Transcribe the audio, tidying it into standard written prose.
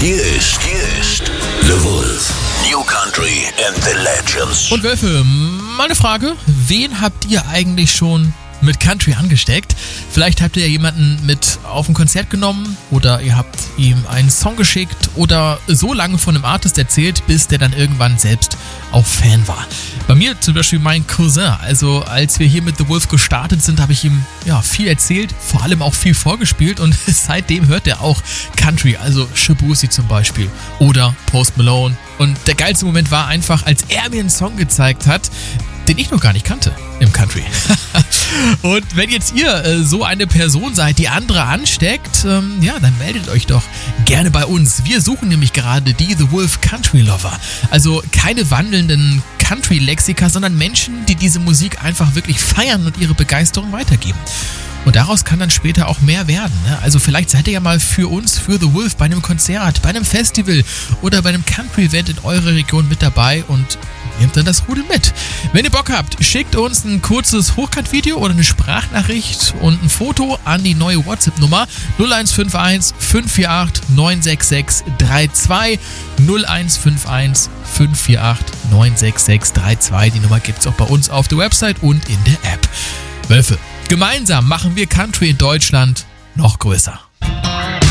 Hier ist The Wolf. New Country and the Legends. Und Wölfe, meine Frage, wen habt ihr eigentlich schon mit Country angesteckt? Vielleicht habt ihr ja jemanden mit auf ein Konzert genommen oder ihr habt ihm einen Song geschickt oder so lange von einem Artist erzählt, bis der dann irgendwann selbst auch Fan war. Bei mir zum Beispiel mein Cousin. Also als wir hier mit The Wolf gestartet sind, habe ich ihm viel erzählt, vor allem auch viel vorgespielt und seitdem hört er auch Country, also Shaboozey zum Beispiel oder Post Malone. Und der geilste Moment war einfach, als er mir einen Song gezeigt hat, den ich noch gar nicht kannte im Country. Und wenn jetzt ihr so eine Person seid, die andere ansteckt, dann meldet euch doch gerne bei uns. Wir suchen nämlich gerade die The Wolf Country Lover. Also keine wandelnden Country-Lexika, sondern Menschen, die diese Musik einfach wirklich feiern und ihre Begeisterung weitergeben. Und daraus kann dann später auch mehr werden. Ne? Also vielleicht seid ihr ja mal für uns, für The Wolf, bei einem Konzert, bei einem Festival oder bei einem Country-Event in eurer Region mit dabei und nehmt dann das Rudel mit. Wenn ihr Bock habt, schickt uns ein kurzes Hochkant-Video oder eine Sprachnachricht und ein Foto an die neue WhatsApp-Nummer 0151 548 966 32 0151 548 966 32. Die Nummer gibt's auch bei uns auf der Website und in der App. Wölfe, gemeinsam machen wir Country in Deutschland noch größer.